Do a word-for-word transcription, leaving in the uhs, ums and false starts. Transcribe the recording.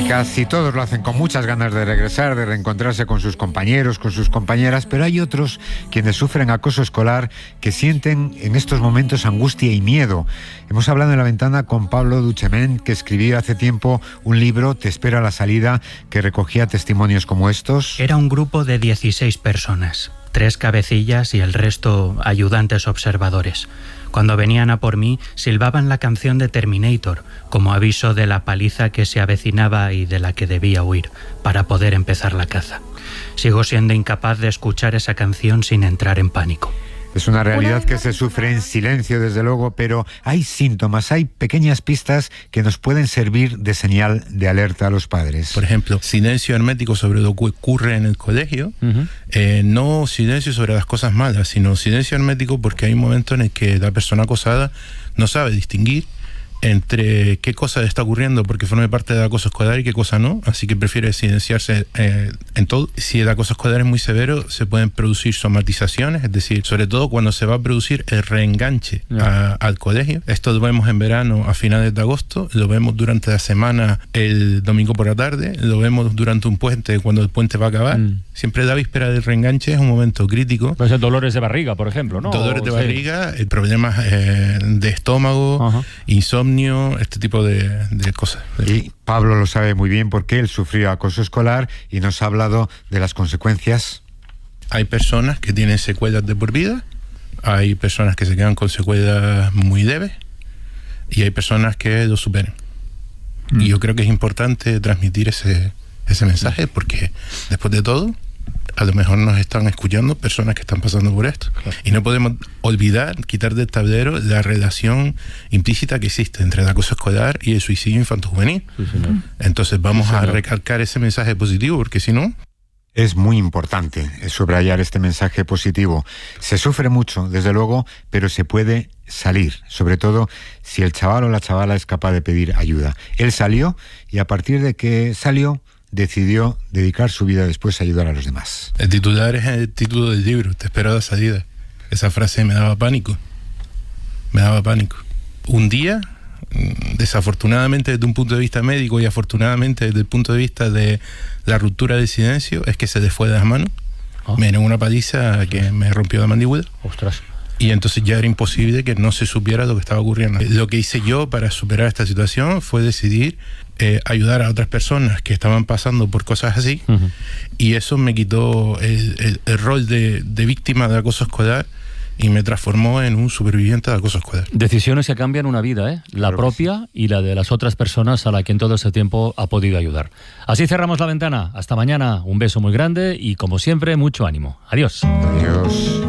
Casi todos lo hacen con muchas ganas de regresar, de reencontrarse con sus compañeros, con sus compañeras, pero hay otros quienes sufren acoso escolar que sienten en estos momentos angustia y miedo. Hemos hablado en La Ventana con Pablo Duchement, que escribió hace tiempo un libro, Te espero a la salida, que recogía testimonios como estos. Era un grupo de dieciséis personas, tres cabecillas y el resto ayudantes observadores. Cuando venían a por mí, silbaban la canción de Terminator, como aviso de la paliza que se avecinaba y de la que debía huir, para poder empezar la caza. Sigo siendo incapaz de escuchar esa canción sin entrar en pánico. Es una realidad que se sufre en silencio, desde luego, pero hay síntomas, hay pequeñas pistas que nos pueden servir de señal de alerta a los padres. Por ejemplo, silencio hermético sobre lo que ocurre en el colegio. Uh-huh. eh, no silencio sobre las cosas malas, sino silencio hermético porque hay momentos en el que la persona acosada no sabe distinguir entre qué cosa está ocurriendo porque forma parte del acoso escolar y qué cosa no, así que prefiere silenciarse eh, en todo. Si el acoso escolar es muy severo, se pueden producir somatizaciones, es decir, sobre todo cuando se va a producir el reenganche a, al colegio. Esto lo vemos en verano a finales de agosto, lo vemos durante la semana el domingo por la tarde, lo vemos durante un puente cuando el puente va a acabar. Mm. Siempre la víspera del reenganche es un momento crítico. Puede ser dolores de barriga, por ejemplo, ¿no? Dolores de sí. barriga, problemas eh, de estómago, uh-huh. insomnio, este tipo de, de cosas. Y Pablo lo sabe muy bien porque él sufrió acoso escolar y nos ha hablado de las consecuencias. Hay personas que tienen secuelas de por vida, hay personas que se quedan con secuelas muy leves y hay personas que lo superan. Mm. Y yo creo que es importante transmitir ese, ese mensaje porque después de todo a lo mejor nos están escuchando personas que están pasando por esto. Claro. Y no podemos olvidar, quitar del tablero la relación implícita que existe entre el acoso escolar y el suicidio infanto-juvenil. Sí, Entonces vamos sí, a recalcar ese mensaje positivo, porque si no... Es muy importante subrayar este mensaje positivo. Se sufre mucho, desde luego, pero se puede salir, sobre todo si el chaval o la chavala es capaz de pedir ayuda. Él salió y a partir de que salió, decidió dedicar su vida después a ayudar a los demás. El titular es el título del libro, Te espero a la salida. Esa frase me daba pánico. Me daba pánico. Un día, desafortunadamente desde un punto de vista médico y afortunadamente desde el punto de vista de la ruptura del silencio, es que se le fue de las manos. Oh. Me dio una paliza que me rompió la mandíbula. Ostras. Y entonces ya era imposible que no se supiera lo que estaba ocurriendo. Lo que hice yo para superar esta situación fue decidir eh, ayudar a otras personas que estaban pasando por cosas así. Uh-huh. Y eso me quitó el, el, el rol de, de víctima de acoso escolar y me transformó en un superviviente de acoso escolar. Decisiones que cambian una vida, ¿eh? La claro propia sí. y la de las otras personas a la que en todo este tiempo ha podido ayudar. Así cerramos La Ventana. Hasta mañana. Un beso muy grande y, como siempre, mucho ánimo. Adiós. Adiós.